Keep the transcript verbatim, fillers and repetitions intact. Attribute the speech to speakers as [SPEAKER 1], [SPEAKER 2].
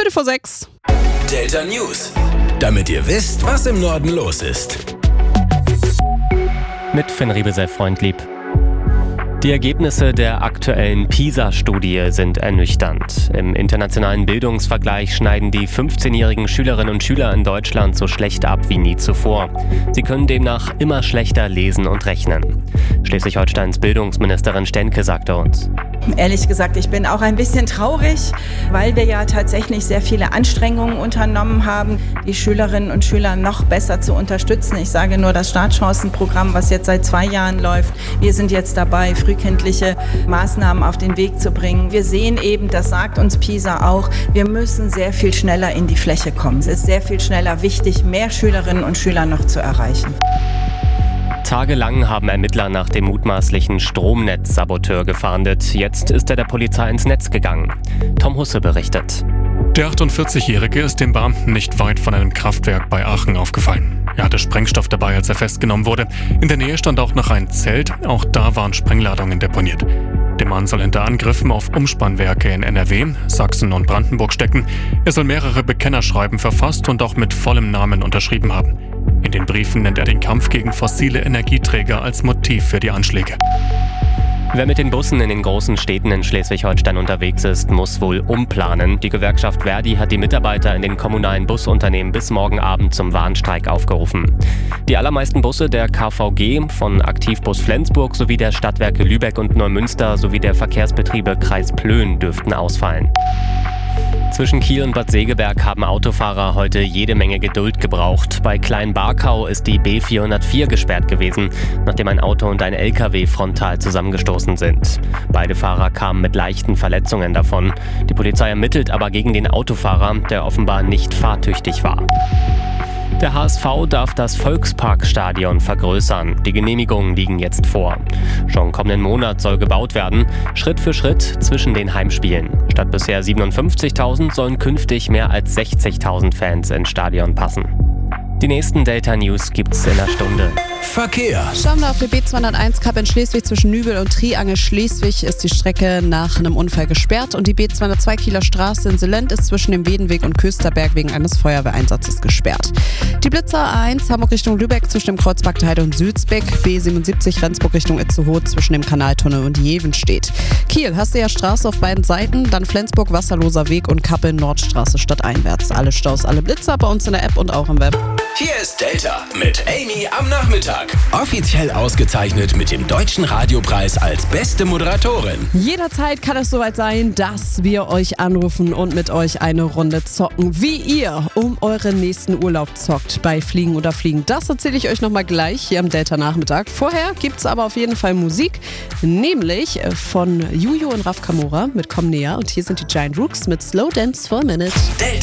[SPEAKER 1] Viertel vor sechs.
[SPEAKER 2] Delta News. Damit ihr wisst, was im Norden los ist.
[SPEAKER 3] Mit Finn Riebesell-Freundlieb. Die Ergebnisse der aktuellen PISA-Studie sind ernüchternd. Im internationalen Bildungsvergleich schneiden die fünfzehnjährigen Schülerinnen und Schüler in Deutschland so schlecht ab wie nie zuvor. Sie können demnach immer schlechter lesen und rechnen. Schleswig-Holsteins Bildungsministerin Stänke sagte uns:
[SPEAKER 4] Ehrlich gesagt, ich bin auch ein bisschen traurig, weil wir ja tatsächlich sehr viele Anstrengungen unternommen haben, die Schülerinnen und Schüler noch besser zu unterstützen. Ich sage nur das Startchancenprogramm, was jetzt seit zwei Jahren läuft. Wir sind jetzt dabei, frühkindliche Maßnahmen auf den Weg zu bringen. Wir sehen eben, das sagt uns PISA auch, wir müssen sehr viel schneller in die Fläche kommen. Es ist sehr viel schneller wichtig, mehr Schülerinnen und Schüler noch zu erreichen.
[SPEAKER 3] Tagelang haben Ermittler nach dem mutmaßlichen Stromnetzsaboteur gefahndet. Jetzt ist er der Polizei ins Netz gegangen. Tom Husse berichtet.
[SPEAKER 5] Der achtundvierzigjährige ist dem Beamten nicht weit von einem Kraftwerk bei Aachen aufgefallen. Er hatte Sprengstoff dabei, als er festgenommen wurde. In der Nähe stand auch noch ein Zelt. Auch da waren Sprengladungen deponiert. Der Mann soll hinter Angriffen auf Umspannwerke in N R W, Sachsen und Brandenburg stecken. Er soll mehrere Bekennerschreiben verfasst und auch mit vollem Namen unterschrieben haben. In den Briefen nennt er den Kampf gegen fossile Energieträger als Motiv für die Anschläge.
[SPEAKER 3] Wer mit den Bussen in den großen Städten in Schleswig-Holstein unterwegs ist, muss wohl umplanen. Die Gewerkschaft Verdi hat die Mitarbeiter in den kommunalen Busunternehmen bis morgen Abend zum Warnstreik aufgerufen. Die allermeisten Busse der K V G von Aktivbus Flensburg sowie der Stadtwerke Lübeck und Neumünster sowie der Verkehrsbetriebe Kreis Plön dürften ausfallen. Zwischen Kiel und Bad Segeberg haben Autofahrer heute jede Menge Geduld gebraucht. Bei Kleinbarkau ist die B vierhundertvier gesperrt gewesen, nachdem ein Auto und ein L K W frontal zusammengestoßen sind. Beide Fahrer kamen mit leichten Verletzungen davon. Die Polizei ermittelt aber gegen den Autofahrer, der offenbar nicht fahrtüchtig war. Der H S V darf das Volksparkstadion vergrößern. Die Genehmigungen liegen jetzt vor. Schon kommenden Monat soll gebaut werden, Schritt für Schritt zwischen den Heimspielen. Statt bisher siebenundfünfzigtausend sollen künftig mehr als sechzigtausend Fans ins Stadion passen. Die nächsten Delta News gibt's in einer Stunde.
[SPEAKER 2] Verkehr.
[SPEAKER 1] Schauen wir auf der B zweihunderteins Cup in Schleswig zwischen Nübel und Triangel Schleswig ist die Strecke nach einem Unfall gesperrt und die B zweihundertzwei Kieler Straße in Selent ist zwischen dem Wedenweg und Kösterberg wegen eines Feuerwehreinsatzes gesperrt. Die Blitzer A eins Hamburg Richtung Lübeck zwischen dem Kreuz Bagdheide und Sülzbeck, B siebenundsiebzig Rendsburg Richtung Itzehoe zwischen dem Kanaltunnel und Jevenstedt. Kiel Hasseer Straße auf beiden Seiten, dann Flensburg Wasserloser Weg und Kappeln Nordstraße stadteinwärts. Alle Staus, alle Blitzer bei uns in der App und auch im Web.
[SPEAKER 2] Hier ist Delta mit Amy am Nachmittag. Offiziell ausgezeichnet mit dem Deutschen Radiopreis als beste Moderatorin.
[SPEAKER 1] Jederzeit kann es soweit sein, dass wir euch anrufen und mit euch eine Runde zocken. Wie ihr um euren nächsten Urlaub zockt bei Fliegen oder Fliegen. Das erzähle ich euch nochmal gleich hier am Delta-Nachmittag. Vorher gibt es aber auf jeden Fall Musik, nämlich von Juju und Raf Kamora mit Komm näher. Und hier sind die Giant Rooks mit Slow Dance for a Minute.
[SPEAKER 2] Delta.